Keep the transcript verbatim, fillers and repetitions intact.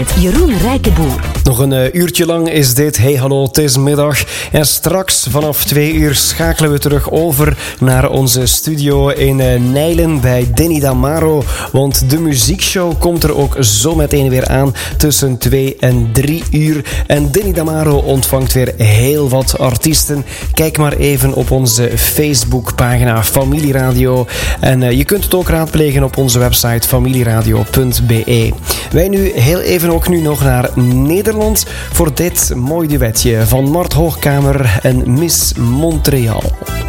met Jeroen Rijkenboer. Nog een uh, uurtje lang is dit Hey Hallo, het is middag. En straks vanaf twee uur schakelen we terug over naar onze studio in uh, Nijlen bij Denny Damaro. Want de muziekshow komt er ook zo meteen weer aan tussen twee en drie uur. En Denny Damaro ontvangt weer heel wat artiesten. Kijk maar even op onze Facebookpagina Familieradio. En uh, je kunt het ook raadplegen op onze website familieradio punt b e. Wij nu heel even ook nu nog naar Nederland voor dit mooi duetje van Mart Hoogkamer en Miss Montreal.